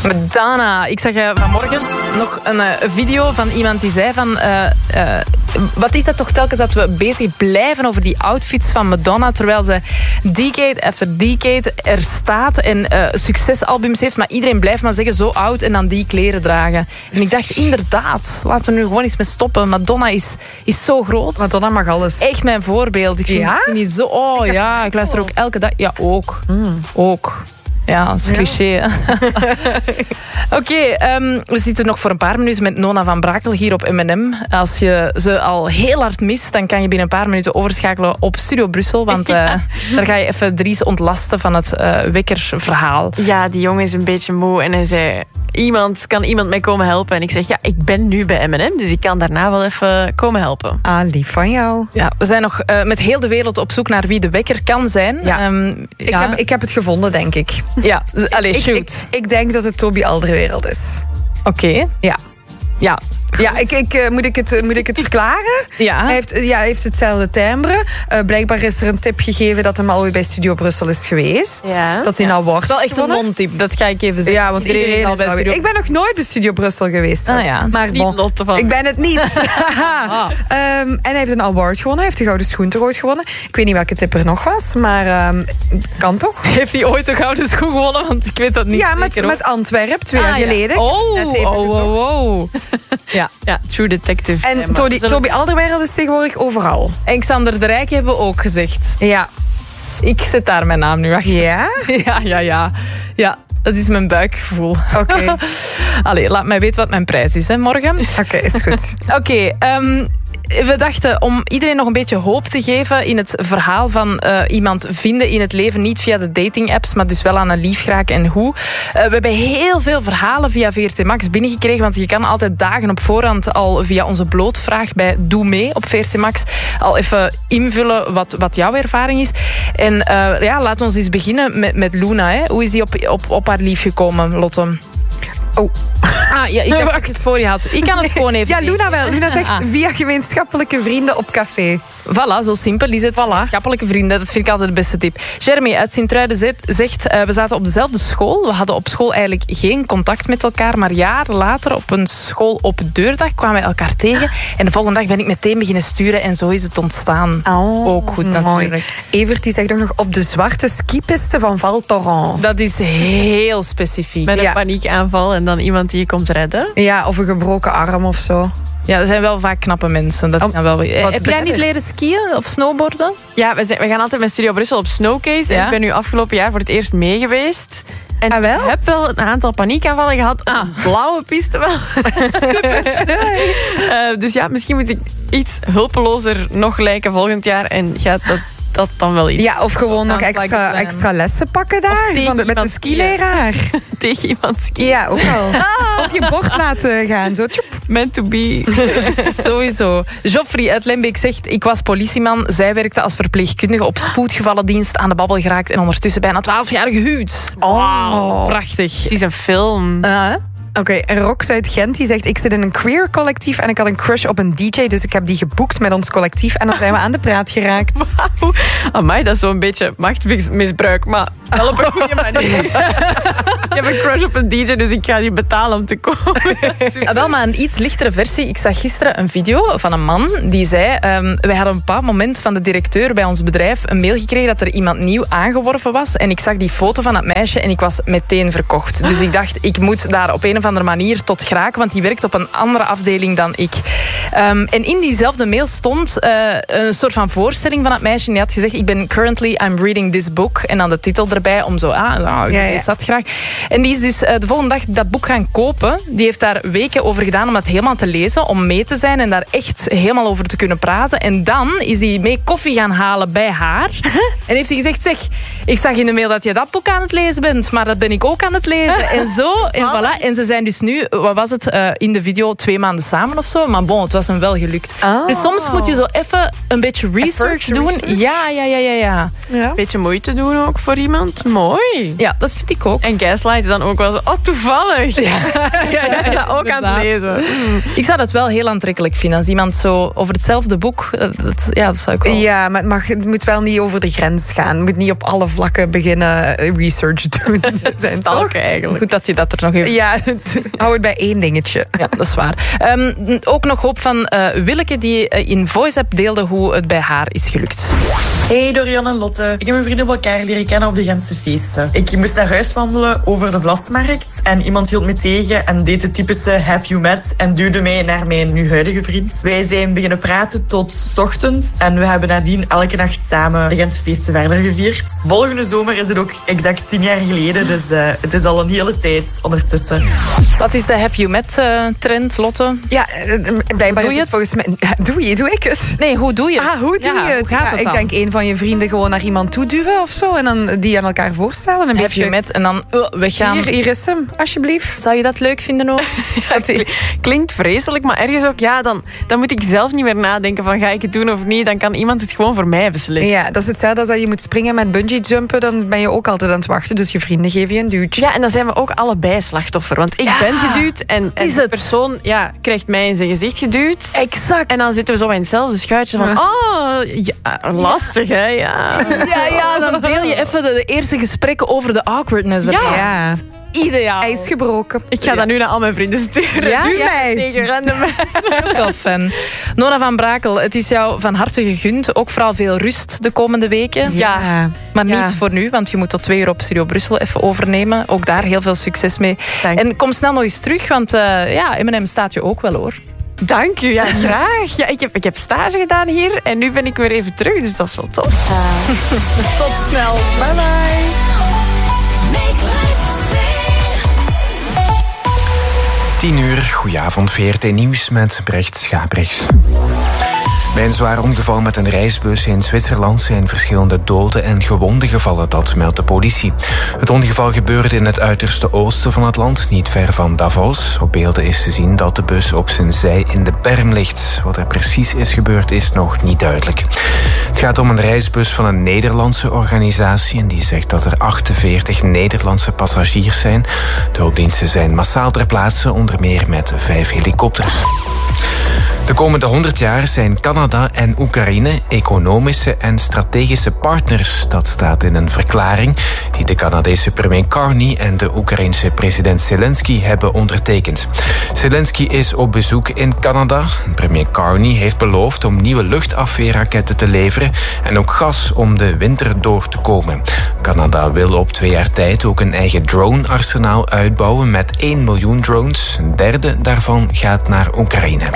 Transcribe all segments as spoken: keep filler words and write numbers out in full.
Madonna. Ik zag uh, vanmorgen nog een uh, video van iemand die zei van... Uh, uh, wat is dat toch telkens dat we bezig blijven over die outfits van Madonna, terwijl ze decade after decade er staat en uh, succesalbums heeft, maar iedereen blijft maar zeggen zo oud en dan die kleren dragen. En ik dacht, inderdaad, laten we nu gewoon eens mee stoppen. Madonna is, is zo groot. Madonna mag alles. Echt mijn voorbeeld. Ik vind, ja? vind die zo... Oh ja, ik luister ook elke dag. Ja, ook. Mm. Ook. Ja, dat is cliché. Ja. Oké, okay, um, we zitten nog voor een paar minuten met Nona van Brakel hier op M en M. Als je ze al heel hard mist, dan kan je binnen een paar minuten overschakelen op Studio Brussel. Want uh, ja. daar ga je even Dries ontlasten van het uh, wekkerverhaal. Ja, die jongen is een beetje moe en hij zei... Iemand, kan iemand mij komen helpen? En ik zeg, ja, ik ben nu bij M en M, dus ik kan daarna wel even komen helpen. Ah, lief van jou. Ja, we zijn nog uh, met heel de wereld op zoek naar wie de wekker kan zijn. Ja. Um, ik, ja. heb, ik heb het gevonden, denk ik. Ja, allez, shoot. Ik, ik, ik denk dat het Toby Alderweireld is. Oké. Okay. Ja. Ja. Ja, ik, ik, uh, moet, ik het, moet ik het verklaren? Ja. Hij heeft, ja, hij heeft hetzelfde timbre. Uh, blijkbaar is er een tip gegeven dat hij alweer bij Studio Brussel is geweest. Ja. Dat hij ja. nou wordt. Wel echt een non-tip, dat ga ik even zeggen. Ja, want iedereen, iedereen is al bij Studio... Ik ben nog nooit bij Studio Brussel geweest. Ah, ja. Maar niet bon, Lotte van. Ik ben het niet. ah. um, en hij heeft een award gewonnen. Hij heeft de Gouden Schoen toch ooit gewonnen. Ik weet niet welke tip er nog was, maar um, kan toch? Heeft hij ooit de Gouden Schoen gewonnen? Want ik weet dat niet. Ja, met, zeker, met Antwerp, twee ah, jaar ja. geleden. Oh, oh, oh, oh. ja. ja, True Detective. En Toby, Toby Alderweireld is tegenwoordig overal. En Xander de Rijk hebben we ook gezegd. Ja. Ik zet daar mijn naam nu achter. Ja? Ja, ja, ja. Ja, dat is mijn buikgevoel. Oké. Okay. Allee, laat mij weten wat mijn prijs is, hè, morgen. Oké, okay, is goed. Oké, okay, um, we dachten om iedereen nog een beetje hoop te geven in het verhaal van uh, iemand vinden in het leven. Niet via de dating-apps, maar dus wel aan een lief geraken en hoe. Uh, we hebben heel veel verhalen via V R T Max binnengekregen, want je kan altijd dagen op voorhand al via onze blootvraag bij Doe Mee op V R T Max al even invullen wat, wat jouw ervaring is. En uh, ja, laten we eens beginnen met, met Luna. Hè. Hoe is die op, op, op haar lief gekomen, Lotte? Oh. Ah, ja, ik heb het het voor je had. Ik kan het gewoon even Ja, Luna wel. Luna zegt ah. via gemeenschappelijke vrienden op café. Voilà, zo simpel is het. Voilà. Gemeenschappelijke vrienden, dat vind ik altijd de beste tip. Jeremy uit Sint-Truiden zegt, uh, we zaten op dezelfde school. We hadden op school eigenlijk geen contact met elkaar, maar jaren later op een school op deurdag kwamen we elkaar tegen. En de volgende dag ben ik meteen beginnen sturen en zo is het ontstaan. Oh, ook goed mooi. natuurlijk. Evert die zegt ook nog op de zwarte skipiste van Val Thorens. Dat is heel specifiek. Met een ja. paniekaanval en dan iemand die je komt redden. Ja, of een gebroken arm of zo. Ja, er zijn wel vaak knappe mensen. Dat oh, zijn wel... Heb jij niet is? leren skiën of snowboarden? Ja, we, zijn, we gaan altijd met Studio Brussel op Snowcase. Ja? En ik ben nu afgelopen jaar voor het eerst mee geweest. En ah, wel? ik heb wel een aantal paniekaanvallen gehad. Ah. Op blauwe piste wel. Super. uh, dus ja, misschien moet ik iets hulpelozer nog lijken volgend jaar. En gaat dat... dat dan wel iets. Ja, of gewoon nog extra, like extra lessen pakken daar. Van de, met de skileraar. Tegen iemand skiën. Ja, ook wel. Ah. Of je bord laten gaan. Zo. Tjoep. Meant to be. Sowieso. Joffrey uit Lembeek zegt, ik was politieman. Zij werkte als verpleegkundige op spoedgevallendienst, aan de babbel geraakt en ondertussen bijna twaalf jaar gehuwd. Oh. Prachtig. Het is een film. Uh, Oké, okay, en Rox uit Gent die zegt, ik zit in een queer collectief en ik had een crush op een D J, dus ik heb die geboekt met ons collectief en dan zijn we aan de praat geraakt. Wauw. Amai, dat is zo'n beetje machtsmisbruik, maar wel op een goede manier. Ik heb een crush op een D J, dus ik ga die betalen om te komen. Ah, wel, maar een iets lichtere versie. Ik zag gisteren een video van een man die zei, um, wij hadden een bepaald moment van de directeur bij ons bedrijf een mail gekregen dat er iemand nieuw aangeworven was en ik zag die foto van het meisje en ik was meteen verkocht. Dus ik dacht, ik moet daar op een of andere manier tot geraken, want die werkt op een andere afdeling dan ik. Um, en in diezelfde mail stond uh, een soort van voorstelling van het meisje. Die had gezegd, ik ben currently, I'm reading this book. En dan de titel erbij, om zo, ah, nou, ik ja, ja. lees dat graag. En die is dus uh, de volgende dag dat boek gaan kopen. Die heeft daar weken over gedaan om dat helemaal te lezen, om mee te zijn en daar echt helemaal over te kunnen praten. En dan is hij mee koffie gaan halen bij haar. En heeft hij gezegd, zeg, ik zag in de mail dat je dat boek aan het lezen bent, maar dat ben ik ook aan het lezen. En zo, en voilà. En ze zijn dus nu, wat was het, uh, in de video twee maanden samen of zo. Maar bon, het was hem wel gelukt. Oh. Dus soms moet je zo even een beetje research doen. research. Ja, ja, ja, ja, ja. Ja. Beetje moeite doen ook voor iemand. Mooi. Ja, dat vind ik ook. En gaslighten highlighten dan ook wel zo, oh, toevallig. Ja, ja, ja, ja, ook aan het lezen. Ik zou dat wel heel aantrekkelijk vinden. Als iemand zo over hetzelfde boek... Dat, ja, dat zou ik wel... Ja, maar het, mag, het moet wel niet over de grens gaan. Het moet niet op alle vlakken beginnen research doen. Stalken eigenlijk. Goed dat je dat er nog even... Ja, het, hou het bij één dingetje. Ja, dat is waar. Um, ook nog hoop van uh, Willeke, die in Voice App deelde hoe het bij haar is gelukt. Hey Dorian en Lotte. Ik heb mijn vrienden op elkaar leren kennen op de Gentse feesten. Ik moest naar huis wandelen over de Vlasmarkt en iemand hield me tegen en deed de typische have you met en duwde mij naar mijn nu huidige vriend. Wij zijn beginnen praten tot 's ochtends en we hebben nadien elke nacht samen de Gentse feesten verder gevierd. Volgende zomer is het ook exact tien jaar geleden, dus uh, het is al een hele tijd ondertussen. Wat is de have you met uh, trend, Lotte? Ja, blijkbaar doe is je het volgens mij... Doe je, doe ik het? Nee, hoe doe je het? Ah, hoe doe ja, je het? Hoe gaat ja, het ik dan? denk een van je vrienden gewoon naar iemand toe duwen of zo en dan die aan elkaar voorstellen. Een have beetje... you met en dan uh, weggaan. Hier, hier is hem, alsjeblieft. Zou je dat leuk vinden ook? Ja, het klinkt vreselijk, maar ergens ook, ja, dan, dan moet ik zelf niet meer nadenken van ga ik het doen of niet. Dan kan iemand het gewoon voor mij beslissen. Ja, dat is hetzelfde als dat je moet springen met bungee jumpen. Dan ben je ook altijd aan het wachten, dus je vrienden geven je een duwtje. Ja, en dan zijn we ook allebei slachtoffer. Want ik ja, ben geduwd en, en is de het. persoon ja, krijgt mij in zijn gezicht geduwd. Exact. En dan zitten we zo in hetzelfde schuitje van, oh, ja, lastig hè, ja. Ja, ja, dan deel je even de, de eerste gesprekken over de awkwardness. Ja. ja. Ideaal. IJs gebroken. Ik ga ja. dat nu naar al mijn vrienden sturen. Ja, Doe ja. mij. Tegen random mensen. Ook wel fan. Nora van Brakel, het is jou van harte gegund. Ook vooral veel rust de komende weken. Ja. Maar ja. niet voor nu, want je moet tot twee uur op Studio Brussel even overnemen. Ook daar heel veel succes mee. Dank. En kom snel nog eens terug, want uh, ja, M en M staat je ook wel hoor. Dank u, ja, graag. Ja, ik, heb, ik heb stage gedaan hier en nu ben ik weer even terug, dus dat is wel tof. Uh. Tot snel. Bye bye. tien uur, goedenavond, V R T Nieuws met Brecht Schaprechts. Bij een zwaar ongeval met een reisbus in Zwitserland zijn verschillende doden en gewonden gevallen, dat meldt de politie. Het ongeval gebeurde in het uiterste oosten van het land, niet ver van Davos. Op beelden is te zien dat de bus op zijn zij in de berm ligt. Wat er precies is gebeurd is nog niet duidelijk. Het gaat om een reisbus van een Nederlandse organisatie en die zegt dat er achtenveertig Nederlandse passagiers zijn. De hulpdiensten zijn massaal ter plaatse, onder meer met vijf helikopters. De komende honderd jaar zijn Canada en Oekraïne economische en strategische partners. Dat staat in een verklaring die de Canadese premier Carney en de Oekraïense president Zelensky hebben ondertekend. Zelensky is op bezoek in Canada. Premier Carney heeft beloofd om nieuwe luchtafweerraketten te leveren en ook gas om de winter door te komen. Canada wil op twee jaar tijd ook een eigen drone-arsenaal uitbouwen met één miljoen drones. Een derde daarvan gaat naar Oekraïne.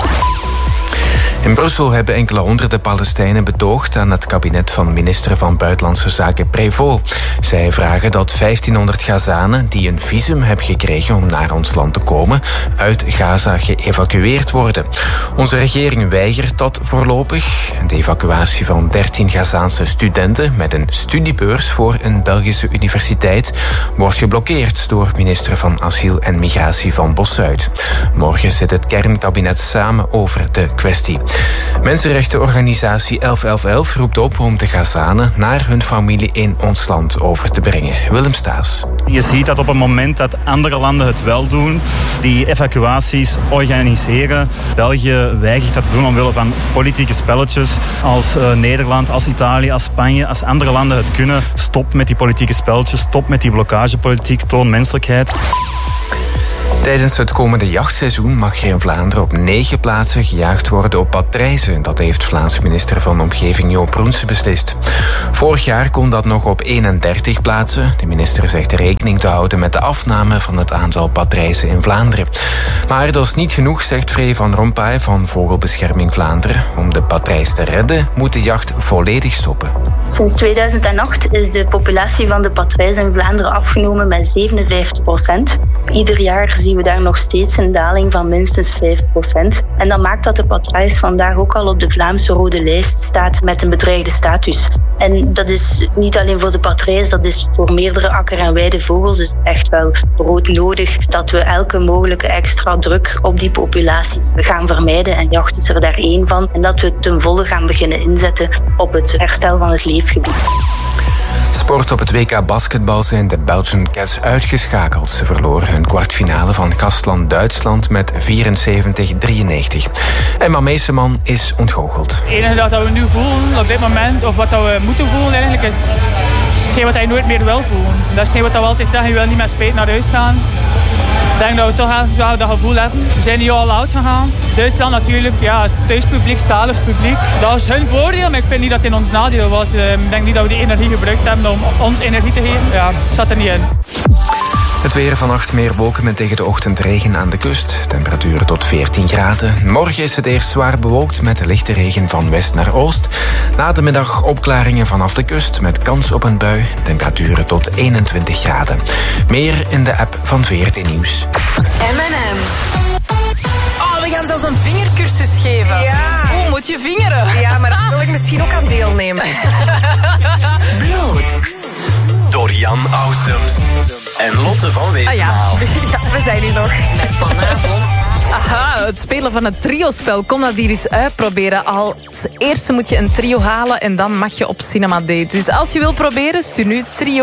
In Brussel hebben enkele honderden Palestijnen betoogd aan het kabinet van minister van Buitenlandse Zaken Prévost. Zij vragen dat vijftienhonderd Gazanen die een visum hebben gekregen om naar ons land te komen, uit Gaza geëvacueerd worden. Onze regering weigert dat voorlopig. De evacuatie van dertien Gazaanse studenten met een studiebeurs voor een Belgische universiteit wordt geblokkeerd door minister van Asiel en Migratie van Bossuit. Morgen zit het kernkabinet samen over de kwestie. Mensenrechtenorganisatie elf elf elf roept op om de Gazanen naar hun familie in ons land over te brengen. Willem Staes. Je ziet dat op het moment dat andere landen het wel doen, die evacuaties organiseren. België weigert dat te doen omwille van politieke spelletjes. Als uh, Nederland, als Italië, als Spanje, als andere landen het kunnen, stop met die politieke spelletjes, stop met die blokkagepolitiek, toon menselijkheid. Tijdens het komende jachtseizoen mag er in Vlaanderen op negen plaatsen gejaagd worden op patrijzen. Dat heeft Vlaams minister van Omgeving Jo Broens beslist. Vorig jaar kon dat nog op eenendertig plaatsen. De minister zegt rekening te houden met de afname van het aantal patrijzen in Vlaanderen. Maar dat is niet genoeg, zegt Free van Rompuy van Vogelbescherming Vlaanderen. Om de patrijs te redden moet de jacht volledig stoppen. Sinds tweeduizend acht is de populatie van de patrijs in Vlaanderen afgenomen met zevenenvijftig procent. Ieder jaar zien we daar nog steeds een daling van minstens vijf procent. En dat maakt dat de patrijs vandaag ook al op de Vlaamse rode lijst staat met een bedreigde status. En dat is niet alleen voor de patrijs, dat is voor meerdere akker- en weidevogels. Het is echt wel broodnodig dat we elke mogelijke extra druk op die populaties gaan vermijden. En jacht is er daar één van. En dat we ten volle gaan beginnen inzetten op het herstel van het leefgebied. Sport op het W K basketbal zijn de Belgian Cats uitgeschakeld. Ze verloren hun kwartfinale van gastland Duitsland met vierenzeventig drieënnegentig. Emma Meeseman is ontgoocheld. Het enige dat we nu voelen op dit moment, of wat we moeten voelen eigenlijk, is hetgeen wat hij nooit meer wil voelen. Dat is hetgeen wat we altijd zeggen, je wil niet met spijt naar huis gaan. Ik denk dat we toch ergens wel dat gevoel hebben. We zijn nu al oud gegaan. Duitsland natuurlijk, ja, thuispubliek, zalig publiek. Dat is hun voordeel, maar ik vind niet dat het in ons nadeel was. Ik denk niet dat we die energie gebruikt hebben om ons energie te geven. Ja, het zat er niet in. Het weer vannacht meer wolken met tegen de ochtend regen aan de kust. Temperaturen tot veertien graden. Morgen is het eerst zwaar bewolkt met lichte regen van west naar oost. Na de middag opklaringen vanaf de kust met kans op een bui. Temperaturen tot eenentwintig graden. Meer in de app van V R T Nieuws. M en M. Oh, we gaan zelfs een vingercursus geven. Ja. Hoe moet je vingeren? Ja, maar daar wil ik misschien ook aan deelnemen. Bloot. Dorian Ausums en Lotte van Weesmaal. Ja, we zijn hier nog. Met vanavond... Aha, het spelen van het trio-spel. Kom dat hier eens uitproberen. Als eerste moet je een trio halen en dan mag je op cinema date. Dus als je wil proberen, stuur nu trio